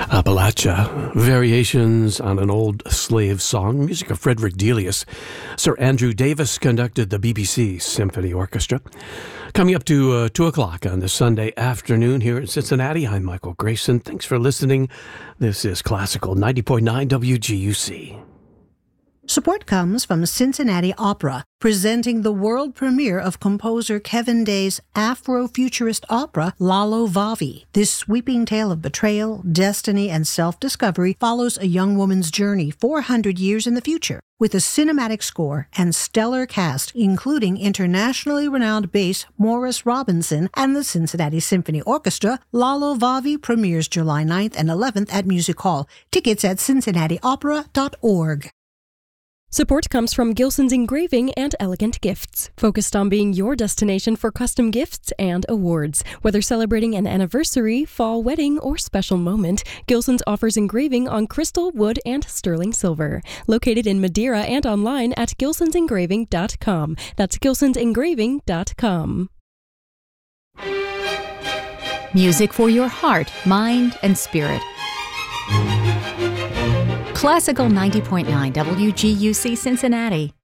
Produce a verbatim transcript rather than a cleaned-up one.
Appalachia, variations on an old slave song, music of Frederick Delius. Sir Andrew Davis conducted the B B C Symphony Orchestra. Coming up to uh, two o'clock on this Sunday afternoon here in Cincinnati, I'm Michael Grayson. Thanks for listening. This is Classical ninety point nine W G U C. Support comes from Cincinnati Opera, presenting the world premiere of composer Kevin Day's Afro-futurist opera, Lalo Vavi. This sweeping tale of betrayal, destiny, and self-discovery follows a young woman's journey four hundred years in the future. With a cinematic score and stellar cast, including internationally renowned bass Morris Robinson and the Cincinnati Symphony Orchestra, Lalo Vavi premieres July ninth and eleventh at Music Hall. Tickets at cincinnati opera dot org. Support comes from Gilson's Engraving and Elegant Gifts, focused on being your destination for custom gifts and awards. Whether celebrating an anniversary, fall wedding, or special moment, Gilson's offers engraving on crystal, wood, and sterling silver. Located in Madeira and online at gilsons engraving dot com. That's gilsons engraving dot com. Music for your heart, mind, and spirit. Classical ninety point nine W G U C Cincinnati.